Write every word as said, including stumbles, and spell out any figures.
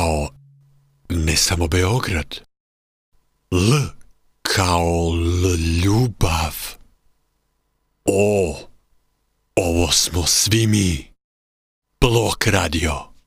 kao ne samo Beograd. L kao L ljubav. O, ovo smo svi mi. Blok Radio.